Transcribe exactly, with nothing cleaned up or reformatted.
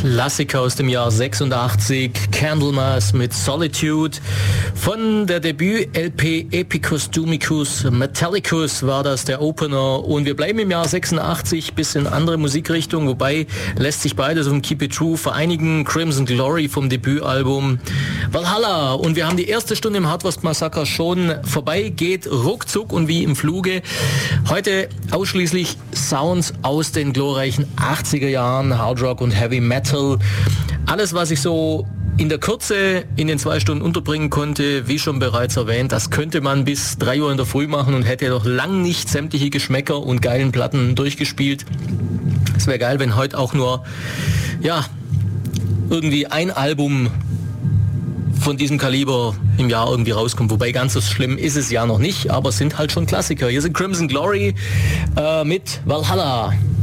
Klassiker aus dem Jahr sechsundachtzig, Candlemas mit Solitude. Von der Debüt-L P Epicus Dumicus Metallicus war das der Opener. Und wir bleiben im Jahr sechsundachtzig, bisschen andere Musikrichtung, wobei lässt sich beides um Keep It True vereinigen. Crimson Glory vom Debütalbum Valhalla. Und wir haben die erste Stunde im Hardwurst Massaker schon vorbei, geht ruckzuck und wie im Fluge. Heute ausschließlich Sounds aus den glorreichen achtziger Jahren, Hard Rock und Heavy Metal. Alles, was ich so in der Kürze in den zwei Stunden unterbringen konnte, wie schon bereits erwähnt, das könnte man bis drei Uhr in der Früh machen und hätte doch lang nicht sämtliche Geschmäcker und geilen Platten durchgespielt. Es wäre geil, wenn heute auch nur, ja, irgendwie ein Album von diesem Kaliber im Jahr irgendwie rauskommt. Wobei ganz so schlimm ist es ja noch nicht, aber es sind halt schon Klassiker. Hier sind Crimson Glory äh, mit Valhalla.